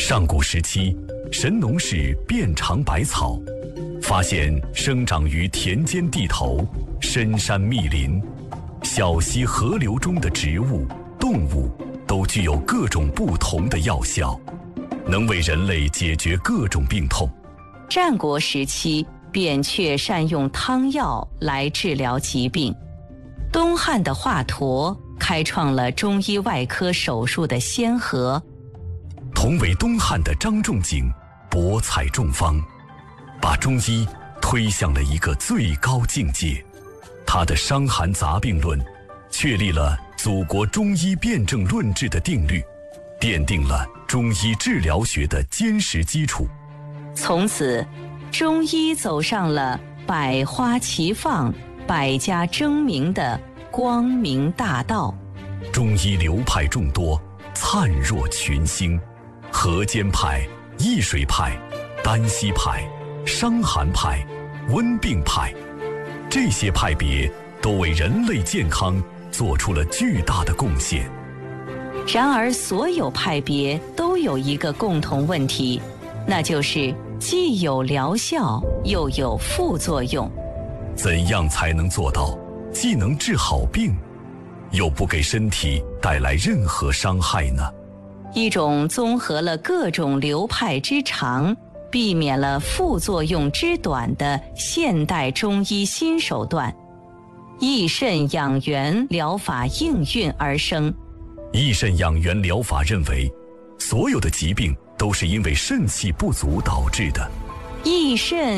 上古时期，神农氏遍尝百草，发现生长于田间地头、深山密林、小溪河流中的植物、动物都具有各种不同的药效，能为人类解决各种病痛。 战国时期，扁鹊善用汤药来治疗疾病。东汉的华佗开创了中医外科手术的先河。 同为东汉的张仲景博采众方，把中医推向了一个最高境界。他的《伤寒杂病论》确立了祖国中医辨证论治的定律，奠定了中医治疗学的坚实基础。 从此，中医走上了百花齐放、百家争鸣的光明大道。 中医流派众多，灿若群星。河间派、易水派、丹溪派、伤寒派、温病派，这些派别都为人类健康做出了巨大的贡献。 然而，所有派别都有一个共同问题，那就是既有疗效，又有副作用。 怎样才能做到既能治好病，又不给身体带来任何伤害呢？ 一种综合了各种流派之长，避免了副作用之短的现代中医新手段——益肾养元疗法应运而生。 益肾养元疗法认为，所有的疾病都是因为肾气不足导致的。 益肾